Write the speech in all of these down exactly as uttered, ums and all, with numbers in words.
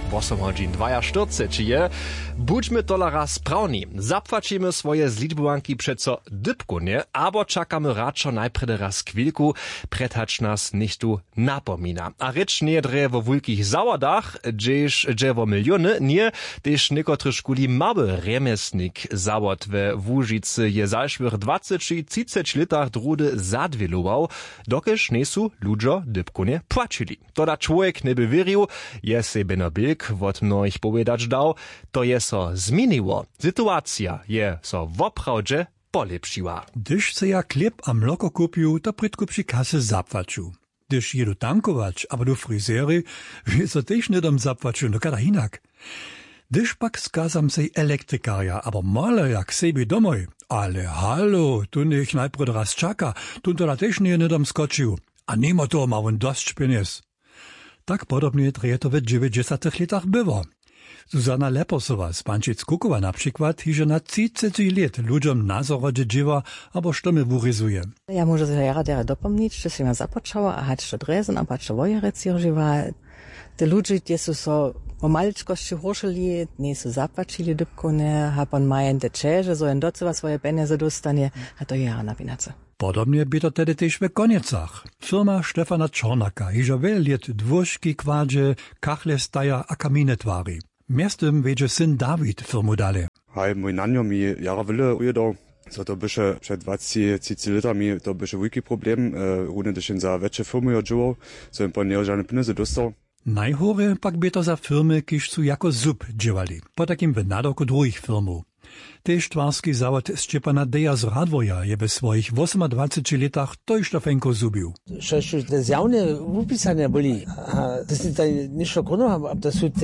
osiem godzin dwadzieścia je. Budźmy tola raz prawni. Zapłacimy swoje zliczbowanki przeco dybkunie, albo czekamy radczo najprede raz chwilku, pretacz nas nicht tu napomina. A rycz nie dre wo wulkich załodach, gdzież drzewo miliony, nie, też niekotry szkuli mały remesnik zawod we Łużycy je zalszwych dwadzieścia trzydzieści litach drudy zadwilował, dokeż niesu ludzo dybkunie płacili. Toda człowiek nie by wierzył, je sebe no bilk wot mnoich powiedzieć dał, to je so zmieniło. Sytuacja je so woprawdźe polepszyła. Gdyż se ja chleb a mloko kupił, to prydko przy kasy zapłacił. Gdyż jedu tankować, aber do fryzery, wie so też nie dom zapłacił, no kada inak. Gdyż pak skazam sej elektrykarja, aber male jak sebi domoj. Ale halo, tu niech najprod raz czaka, tu to też nie dom skoczył. A nimo to ma on dość pieniędzy. Tak podobnie dreje to w dziewięćdziesiątych latach było. Zuzana Leposowa z Pančic-Kukowa na przykład hiže na trzydzieści lat ludziom na zorodzie dziewa, albo sztomy wuryzuje. Ja może się jara dera dopomnieć, że się ma zapoczęła, a hać to drezen, a patrz wojerec jirživa. Te ludzie, die su so o maliczkości horszyli, nie su zapłacili dybkune, a pan majen te czeże, so en docewa swoje pieniądze dostanie, a to jara na winace. Podobnie by to tedy też w koniecach. Firma Stefana Czornaka hiže wiele lat dwóżki kładzie, kachle staja a kamine twari. Miastem wiedzie syn Dawid firmu dale. Hej, mój nanio mi jara wyle ujedał. So to bysze przed dwadzieścia trzydzieści latami to bysze wielki problem. Równie też za większe firmy odżywał, so im pan nie żadne pieniądze dostał. Najhore pak by to za firmy, kiż su jako zub dziewali. Po takim wynadoku drugich firmów. Tež twarski zawod Szczepana Deja z Radwoja je we swoich dwudziestych ośmiu latach tož to fenko zubił. Przecież te zjawne upisane byli. To jest to nie szkoda, aber das są te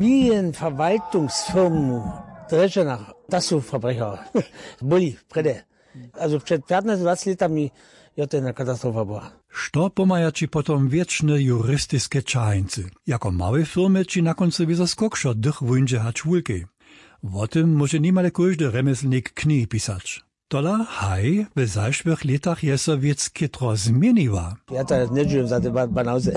Immobilienverwaltungsfirmen Dresdenach. Das są Verbrecher. Byli, prede. Also przed piętnastu dwudziestu latami je to jedna katastrofa była. Što pomajači potom wieczne jurystyczne czajeńcy. Jako małe firmy ci na końcu wizo skokšo dych wundzie hać wulki. O tym może niemal każdy remeslnik knihy pisać. Tola, haj, w zaszłych latach jest so wiec kitro zmieniła. Ja to nie żyłem za te banauze.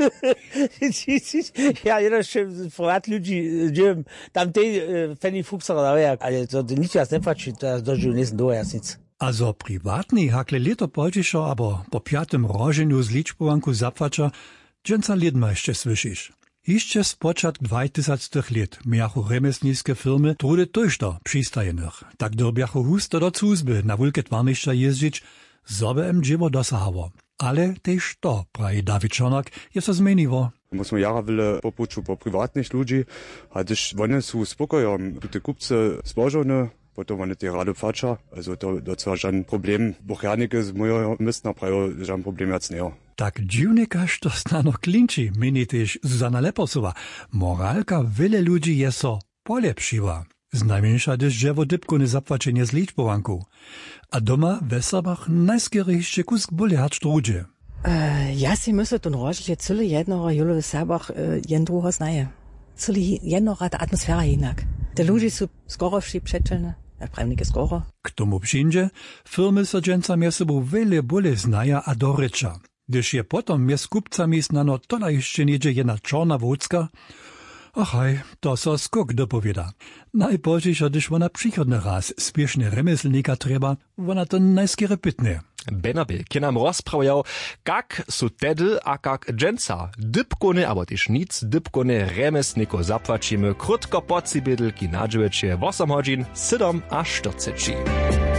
Ja jeszcze frat ludzi żyłem. Tam te feni fuksera dawaj, ale to nic jas nie patrzy, to ja dożył nie do jas nic. Also prywatni hakle leto połczyszo, aber po piatym rożeniu z liczbowanku zapłacza, dżęca lidma jeszcze słyszysz. Jeszcze z początku dwutysięcznych lat miały remesnickie firmy trudy też do przystajenych. Tak dorbiachu husto do cuzby na wielkie twarniszcza jeździć, zobe em dziewo dosahało. Ale też to, prawie Dawid Czornak, jest to zmieniło. Musimy jara wyle popuczu po prywatnych ludzi, a też one są spokoją, te kupce zbożone, potem one te rady płacza, also to, to zwar żaden problem, buchernike z mojego mistna prawo żaden problem jak nie. Tak dziwnikaż to stano klinči, meni też Zuzana Leposowa. Moralka wiele ludzi je so polepszyła. Znajmniejsza też drzewo dybkune zapłacenie z liczbowanku. A doma w Weserbach najskierejście kusk bole hać drudzie. Uh, ja si myślę, to rożlie cyle jednora jule w Weserbach uh, jendruho znaje. Cyle jednora ta atmosfera inak. Te ludzie są skoro wsi przeczelne. Ja prawnike skoro. K tomu przyjdzie, firmy so dżęca mie sobą wiele bole znaja a dorycza. Gdyż je potom mie z kupcami znano tola jeszcze niedzie jedna czarna wódzka, achaj, to so skok dopowiada. Najpoźniej, gdyż ona przychodny raz spiesznie remeslnika trzeba, ona to najskiery pytnie. Benabil, ki nam rozprawiał, kak su tedy a kak dżęca dybkone, aber też nic dybkone remesniko zapłacimy krótko po cibidl, ki nadżyweće osiem godzin siedem a czterdzieści.